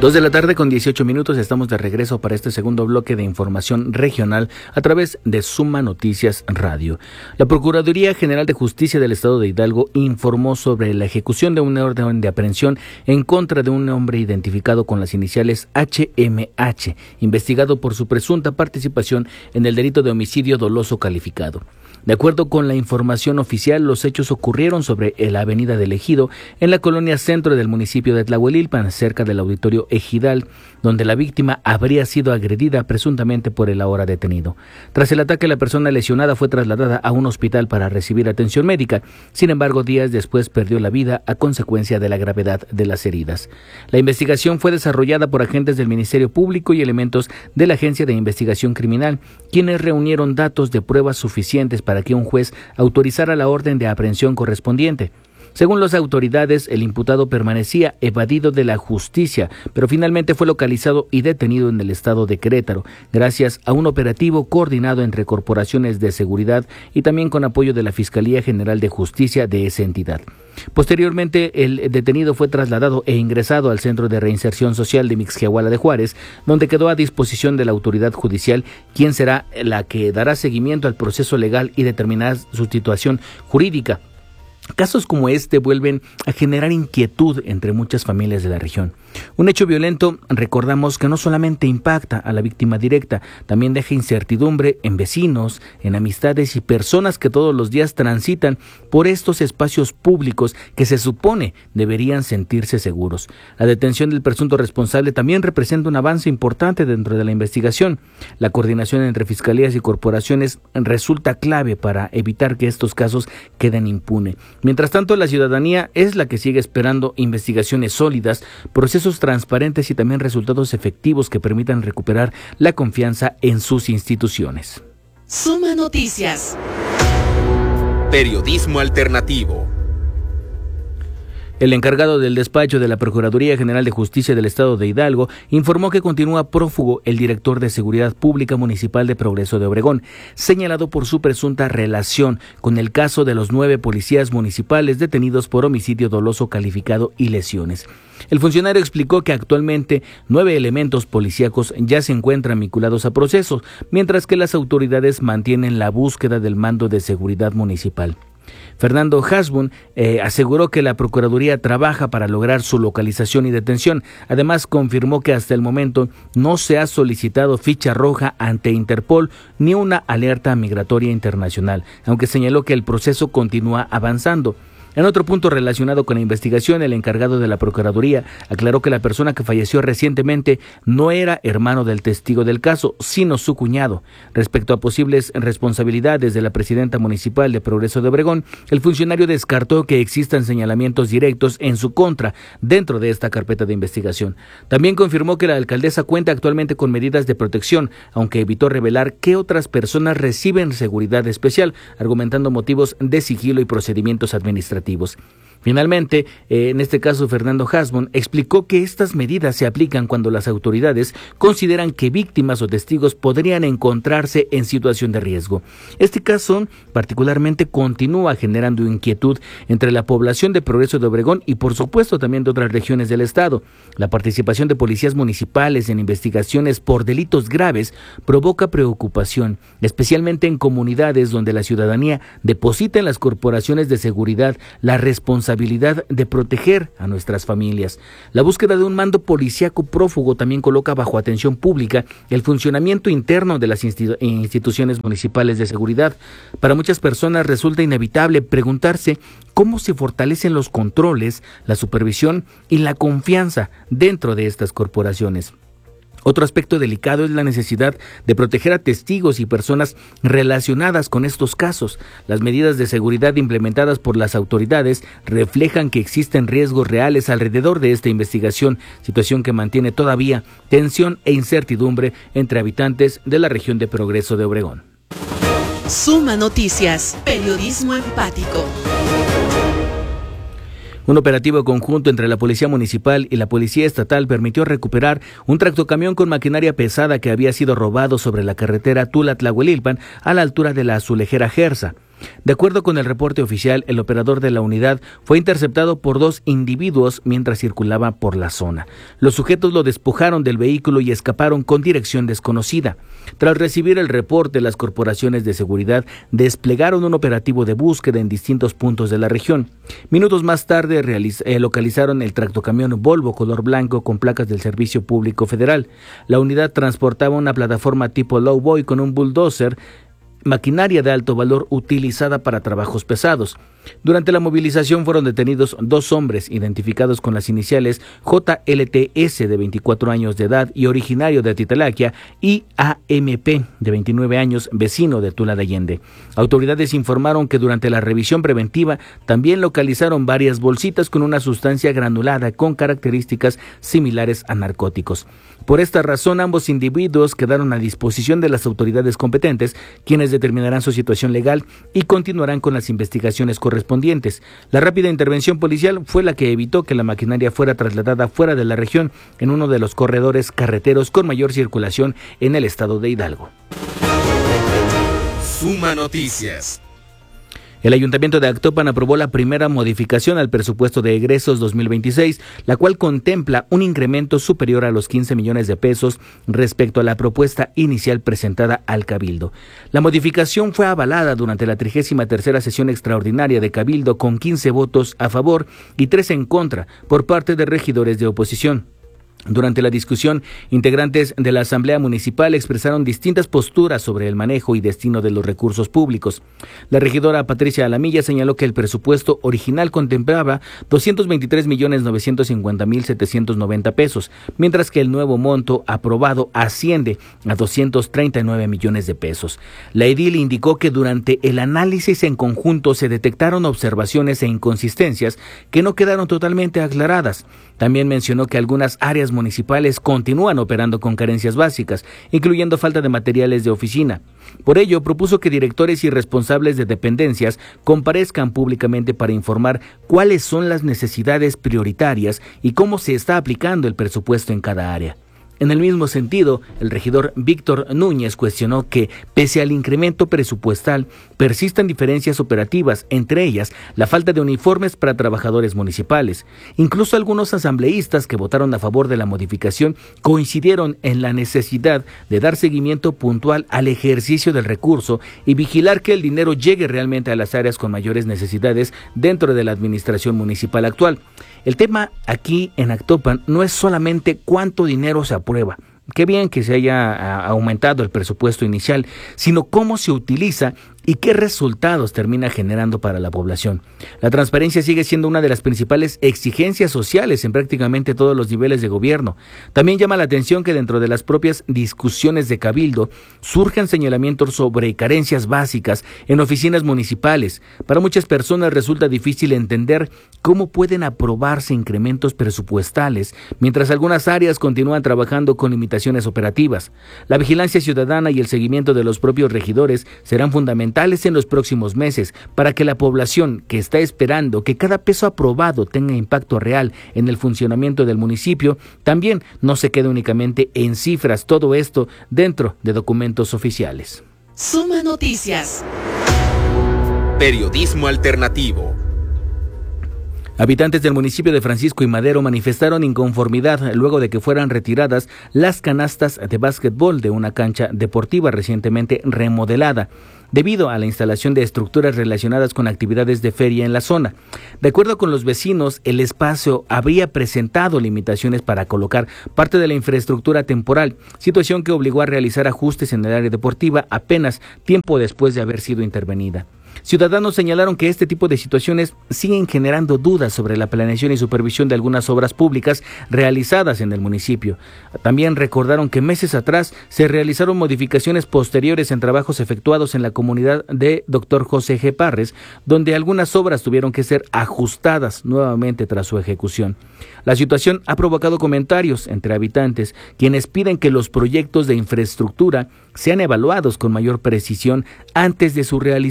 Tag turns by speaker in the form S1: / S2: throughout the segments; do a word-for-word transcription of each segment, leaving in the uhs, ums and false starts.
S1: Dos de la tarde con dieciocho minutos, estamos de regreso para este segundo bloque de información regional a través de Suma Noticias Radio. La Procuraduría General de Justicia del Estado de Hidalgo informó sobre la ejecución de una orden de aprehensión en contra de un hombre identificado con las iniciales H M H, investigado por su presunta participación en el delito de homicidio doloso calificado. De acuerdo con la información oficial, los hechos ocurrieron sobre la avenida del Ejido, en la colonia centro del municipio de Tlahuelilpan, cerca del auditorio Ejidal, donde la víctima habría sido agredida presuntamente por el ahora detenido. Tras el ataque, la persona lesionada fue trasladada a un hospital para recibir atención médica. Sin embargo, días después perdió la vida a consecuencia de la gravedad de las heridas. La investigación fue desarrollada por agentes del Ministerio Público y elementos de la Agencia de Investigación Criminal, quienes reunieron datos de pruebas suficientes para para que un juez autorizara la orden de aprehensión correspondiente. Según las autoridades, el imputado permanecía evadido de la justicia, pero finalmente fue localizado y detenido en el estado de Querétaro, gracias a un operativo coordinado entre corporaciones de seguridad y también con apoyo de la Fiscalía General de Justicia de esa entidad. Posteriormente, el detenido fue trasladado e ingresado al Centro de Reinserción Social de Mixquiahuala de Juárez, donde quedó a disposición de la autoridad judicial, quien será la que dará seguimiento al proceso legal y determinará su situación jurídica. Casos como este vuelven a generar inquietud entre muchas familias de la región. Un hecho violento, recordamos que no solamente impacta a la víctima directa, también deja incertidumbre en vecinos, en amistades y personas que todos los días transitan por estos espacios públicos que se supone deberían sentirse seguros. La detención del presunto responsable también representa un avance importante dentro de la investigación. La coordinación entre fiscalías y corporaciones resulta clave para evitar que estos casos queden impunes. Mientras tanto, la ciudadanía es la que sigue esperando investigaciones sólidas, procesos transparentes y también resultados efectivos que permitan recuperar la confianza en sus instituciones.
S2: Suma Noticias.
S3: Periodismo alternativo.
S1: El encargado del despacho de la Procuraduría General de Justicia del Estado de Hidalgo informó que continúa prófugo el director de Seguridad Pública Municipal de Progreso de Obregón, señalado por su presunta relación con el caso de los nueve policías municipales detenidos por homicidio doloso calificado y lesiones. El funcionario explicó que actualmente nueve elementos policíacos ya se encuentran vinculados a procesos, mientras que las autoridades mantienen la búsqueda del mando de seguridad municipal. Fernando Hasbun eh, aseguró que la Procuraduría trabaja para lograr su localización y detención. Además, confirmó que hasta el momento no se ha solicitado ficha roja ante Interpol ni una alerta migratoria internacional, aunque señaló que el proceso continúa avanzando. En otro punto relacionado con la investigación, el encargado de la Procuraduría aclaró que la persona que falleció recientemente no era hermano del testigo del caso, sino su cuñado. Respecto a posibles responsabilidades de la presidenta municipal de Progreso de Obregón, el funcionario descartó que existan señalamientos directos en su contra dentro de esta carpeta de investigación. También confirmó que la alcaldesa cuenta actualmente con medidas de protección, aunque evitó revelar qué otras personas reciben seguridad especial, argumentando motivos de sigilo y procedimientos administrativos. Finalmente, eh, en este caso, Fernando Hasbun explicó que estas medidas se aplican cuando las autoridades consideran que víctimas o testigos podrían encontrarse en situación de riesgo. Este caso particularmente continúa generando inquietud entre la población de Progreso de Obregón y por supuesto también de otras regiones del estado. La participación de policías municipales en investigaciones por delitos graves provoca preocupación, especialmente en comunidades donde la ciudadanía deposita en las corporaciones de seguridad la responsabilidad de proteger a nuestras familias. La búsqueda de un mando policíaco prófugo también coloca bajo atención pública el funcionamiento interno de las institu- instituciones municipales de seguridad. Para muchas personas resulta inevitable preguntarse cómo se fortalecen los controles, la supervisión y la confianza dentro de estas corporaciones. Otro aspecto delicado es la necesidad de proteger a testigos y personas relacionadas con estos casos. Las medidas de seguridad implementadas por las autoridades reflejan que existen riesgos reales alrededor de esta investigación, situación que mantiene todavía tensión e incertidumbre entre habitantes de la región de Progreso de Obregón.
S2: Suma Noticias, periodismo empático.
S1: Un operativo conjunto entre la Policía Municipal y la Policía Estatal permitió recuperar un tractocamión con maquinaria pesada que había sido robado sobre la carretera Tula-Tlahuelilpan a la altura de la Azulejera Gersa. De acuerdo con el reporte oficial, el operador de la unidad fue interceptado por dos individuos mientras circulaba por la zona. Los sujetos lo despojaron del vehículo y escaparon con dirección desconocida. Tras recibir el reporte, las corporaciones de seguridad desplegaron un operativo de búsqueda en distintos puntos de la región. Minutos más tarde realiz- eh, localizaron el tractocamión Volvo color blanco con placas del Servicio Público Federal. La unidad transportaba una plataforma tipo lowboy con un bulldozer, maquinaria de alto valor utilizada para trabajos pesados. Durante la movilización fueron detenidos dos hombres identificados con las iniciales J L T S de veinticuatro años de edad y originario de Atitalaquia y A M P de veintinueve años, vecino de Tula de Allende. Autoridades informaron que durante la revisión preventiva también localizaron varias bolsitas con una sustancia granulada con características similares a narcóticos. Por esta razón, ambos individuos quedaron a disposición de las autoridades competentes, quienes determinarán su situación legal y continuarán con las investigaciones correspondientes. La rápida intervención policial fue la que evitó que la maquinaria fuera trasladada fuera de la región en uno de los corredores carreteros con mayor circulación en el estado de Hidalgo.
S3: Suma Noticias.
S1: El Ayuntamiento de Actopan aprobó la primera modificación al presupuesto de egresos dos mil veintiséis, la cual contempla un incremento superior a los quince millones de pesos respecto a la propuesta inicial presentada al Cabildo. La modificación fue avalada durante la trigésima tercera sesión extraordinaria de Cabildo con quince votos a favor y tres en contra por parte de regidores de oposición. Durante la discusión, integrantes de la Asamblea Municipal expresaron distintas posturas sobre el manejo y destino de los recursos públicos. La regidora Patricia Alamilla señaló que el presupuesto original contemplaba doscientos veintitrés millones novecientos cincuenta mil setecientos noventa pesos, mientras que el nuevo monto aprobado asciende a doscientos treinta y nueve millones de pesos. La edil indicó que durante el análisis en conjunto se detectaron observaciones e inconsistencias que no quedaron totalmente aclaradas. También mencionó que algunas áreas municipales continúan operando con carencias básicas, incluyendo falta de materiales de oficina. Por ello, propuso que directores y responsables de dependencias comparezcan públicamente para informar cuáles son las necesidades prioritarias y cómo se está aplicando el presupuesto en cada área. En el mismo sentido, el regidor Víctor Núñez cuestionó que, pese al incremento presupuestal, persistan diferencias operativas, entre ellas la falta de uniformes para trabajadores municipales. Incluso algunos asambleístas que votaron a favor de la modificación coincidieron en la necesidad de dar seguimiento puntual al ejercicio del recurso y vigilar que el dinero llegue realmente a las áreas con mayores necesidades dentro de la administración municipal actual. El tema aquí en Actopan no es solamente cuánto dinero se aprueba, qué bien que se haya aumentado el presupuesto inicial, sino cómo se utiliza y qué resultados termina generando para la población. La transparencia sigue siendo una de las principales exigencias sociales en prácticamente todos los niveles de gobierno. También llama la atención que dentro de las propias discusiones de Cabildo surjan señalamientos sobre carencias básicas en oficinas municipales. Para muchas personas resulta difícil entender cómo pueden aprobarse incrementos presupuestales mientras algunas áreas continúan trabajando con limitaciones operativas. La vigilancia ciudadana y el seguimiento de los propios regidores serán fundamentales en los próximos meses para que la población que está esperando que cada peso aprobado tenga impacto real en el funcionamiento del municipio también no se quede únicamente en cifras, todo esto dentro de documentos oficiales.
S2: Suma Noticias.
S3: Periodismo alternativo.
S1: Habitantes del municipio de Francisco y Madero manifestaron inconformidad luego de que fueran retiradas las canastas de básquetbol de una cancha deportiva recientemente remodelada, debido a la instalación de estructuras relacionadas con actividades de feria en la zona. De acuerdo con los vecinos, el espacio habría presentado limitaciones para colocar parte de la infraestructura temporal, situación que obligó a realizar ajustes en el área deportiva apenas tiempo después de haber sido intervenida. Ciudadanos señalaron que este tipo de situaciones siguen generando dudas sobre la planeación y supervisión de algunas obras públicas realizadas en el municipio. También recordaron que meses atrás se realizaron modificaciones posteriores en trabajos efectuados en la comunidad de doctor José G. Parres, donde algunas obras tuvieron que ser ajustadas nuevamente tras su ejecución. La situación ha provocado comentarios entre habitantes, quienes piden que los proyectos de infraestructura sean evaluados con mayor precisión antes de su realización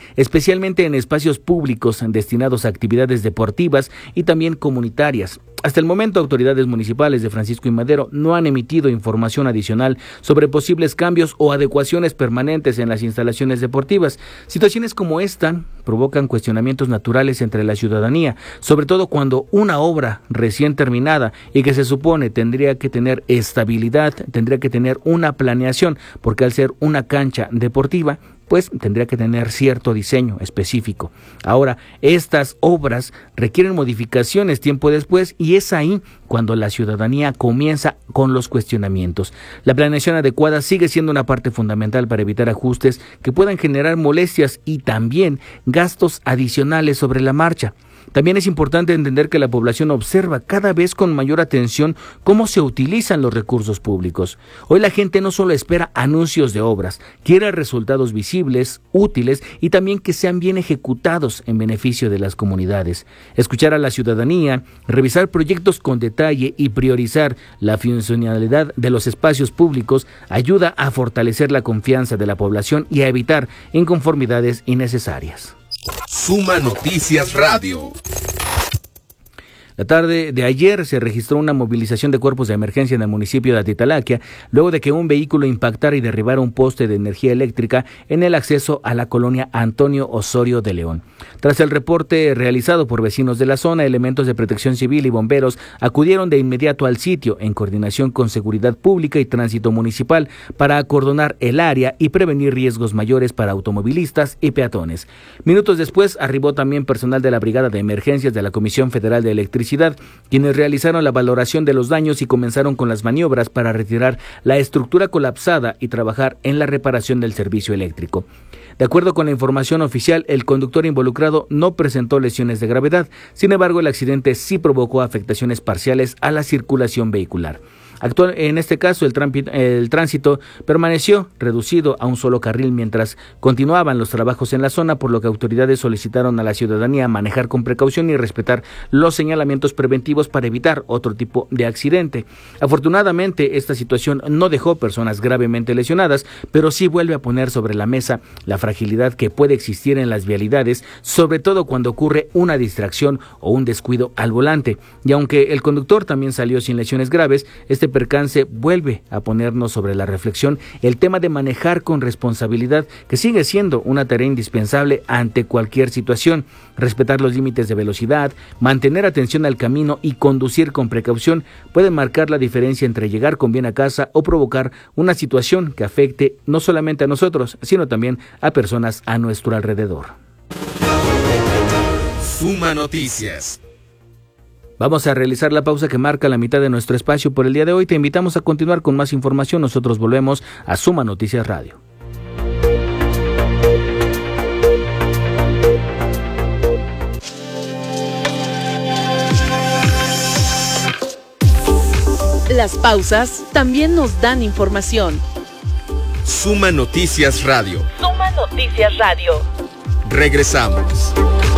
S1: especialmente en espacios públicos destinados a actividades deportivas y también comunitarias. Hasta el momento, autoridades municipales de Francisco y Madero no han emitido información adicional sobre posibles cambios o adecuaciones permanentes en las instalaciones deportivas. Situaciones como esta provocan cuestionamientos naturales entre la ciudadanía, sobre todo cuando una obra recién terminada y que se supone tendría que tener estabilidad, tendría que tener una planeación, porque al ser una cancha deportiva, pues tendría que tener cierto diseño específico. Ahora, estas obras requieren modificaciones tiempo después y es ahí cuando la ciudadanía comienza con los cuestionamientos. La planeación adecuada sigue siendo una parte fundamental para evitar ajustes que puedan generar molestias y también gastos adicionales sobre la marcha. También es importante entender que la población observa cada vez con mayor atención cómo se utilizan los recursos públicos. Hoy la gente no solo espera anuncios de obras, quiere resultados visibles, útiles y también que sean bien ejecutados en beneficio de las comunidades. Escuchar a la ciudadanía, revisar proyectos con detalle y priorizar la funcionalidad de los espacios públicos ayuda a fortalecer la confianza de la población y a evitar inconformidades innecesarias.
S3: Suma Noticias Radio.
S1: La tarde de ayer se registró una movilización de cuerpos de emergencia en el municipio de Atitalaquia, luego de que un vehículo impactara y derribara un poste de energía eléctrica en el acceso a la colonia Antonio Osorio de León. Tras el reporte realizado por vecinos de la zona, elementos de protección civil y bomberos acudieron de inmediato al sitio en coordinación con Seguridad Pública y Tránsito Municipal para acordonar el área y prevenir riesgos mayores para automovilistas y peatones. Minutos después arribó también personal de la Brigada de Emergencias de la Comisión Federal de Electricidad, quienes realizaron la valoración de los daños y comenzaron con las maniobras para retirar la estructura colapsada y trabajar en la reparación del servicio eléctrico. De acuerdo con la información oficial, el conductor involucrado no presentó lesiones de gravedad. Sin embargo, el accidente sí provocó afectaciones parciales a la circulación vehicular. Actual, en este caso, el, tránsito, el tránsito permaneció reducido a un solo carril mientras continuaban los trabajos en la zona, por lo que autoridades solicitaron a la ciudadanía manejar con precaución y respetar los señalamientos preventivos para evitar otro tipo de accidente. Afortunadamente, esta situación no dejó personas gravemente lesionadas, pero sí vuelve a poner sobre la mesa la fragilidad que puede existir en las vialidades, sobre todo cuando ocurre una distracción o un descuido al volante. Y aunque el conductor también salió sin lesiones graves, este percance vuelve a ponernos sobre la reflexión el tema de manejar con responsabilidad, que sigue siendo una tarea indispensable ante cualquier situación. Respetar los límites de velocidad, mantener atención al camino y conducir con precaución pueden marcar la diferencia entre llegar con bien a casa o provocar una situación que afecte no solamente a nosotros, sino también a personas a nuestro alrededor.
S3: Suma Noticias.
S1: Vamos a realizar la pausa que marca la mitad de nuestro espacio por el día de hoy. Te invitamos a continuar con más información. Nosotros volvemos a Suma Noticias Radio.
S2: Las pausas también nos dan información.
S3: Suma Noticias Radio.
S2: Suma Noticias Radio.
S3: Regresamos.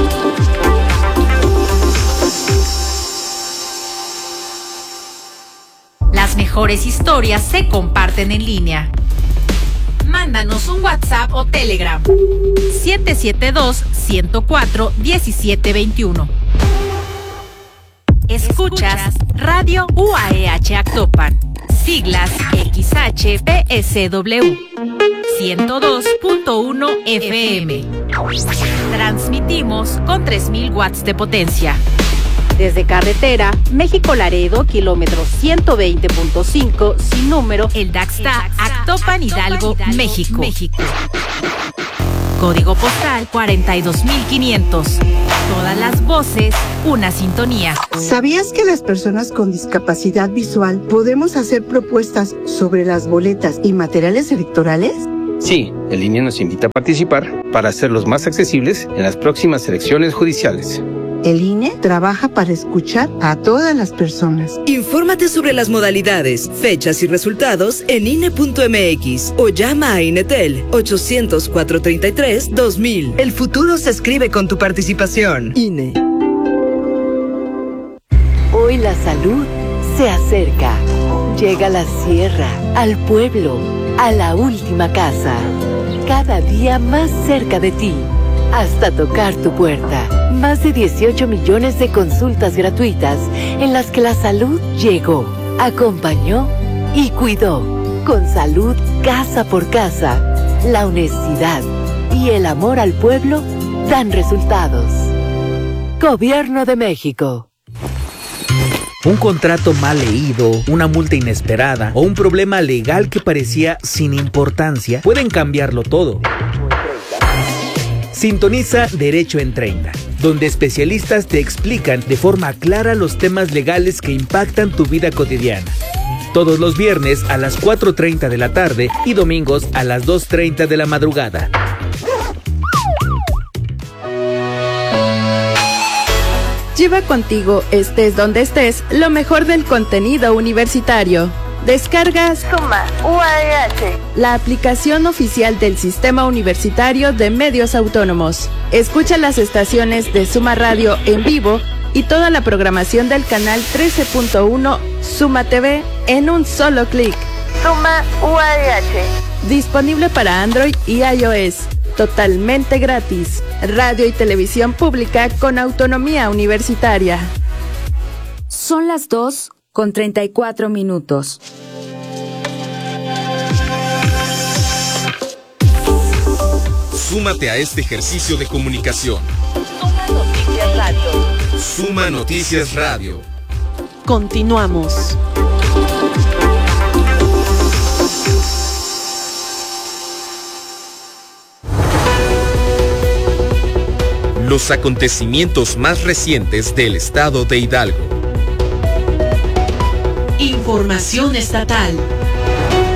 S4: Las mejores historias se comparten en línea. Mándanos un WhatsApp o Telegram. siete siete dos, uno cero cuatro, uno siete dos uno. Escuchas Radio U A E H Actopan. Siglas X H P S W. ciento dos punto uno F M. Transmitimos con tres mil watts de potencia. Desde carretera, México-Laredo, kilómetro ciento veinte punto cinco, sin número, el Daxta, Actopan, Hidalgo, México. México. Código postal cuarenta y dos mil quinientos. Todas las voces, una sintonía.
S5: ¿Sabías que las personas con discapacidad visual podemos hacer propuestas sobre las boletas y materiales electorales?
S6: Sí, el I N E nos invita a participar para hacerlos más accesibles en las próximas elecciones judiciales.
S5: El I N E trabaja para escuchar a todas las personas.
S7: Infórmate sobre las modalidades, fechas y resultados en I N E punto M X o llama a Inetel ochocientos, cuatrocientos treinta y tres, dos mil. El futuro se escribe con tu participación. I N E.
S8: Hoy la salud se acerca. Llega a la sierra, al pueblo, a la última casa. Cada día más cerca de ti. hasta tocar tu puerta. Más de dieciocho millones de consultas gratuitas en las que la salud llegó, acompañó y cuidó. Con salud casa por casa, la honestidad y el amor al pueblo dan resultados. Gobierno de México.
S1: Un contrato mal leído, una multa inesperada o un problema legal que parecía sin importancia pueden cambiarlo todo. Sintoniza Derecho en treinta, donde especialistas te explican de forma clara los temas legales que impactan tu vida cotidiana. Todos los viernes a las cuatro treinta de la tarde y domingos a las dos treinta de la madrugada.
S2: Lleva contigo, estés donde estés, lo mejor del contenido universitario. Descargas Suma U A E H, la aplicación oficial del Sistema Universitario de Medios Autónomos. Escucha las estaciones de Suma Radio en vivo y toda la programación del canal trece punto uno Suma T V en un solo clic. Suma U A E H. Disponible para Android y iOS. Totalmente gratis. Radio y televisión pública con autonomía universitaria.
S9: Son las dos con treinta y cuatro minutos.
S3: Súmate a este ejercicio de comunicación.
S4: Suma Noticias Radio.
S3: Suma Noticias Radio.
S2: Continuamos.
S3: Los acontecimientos más recientes del estado de Hidalgo.
S2: Información estatal.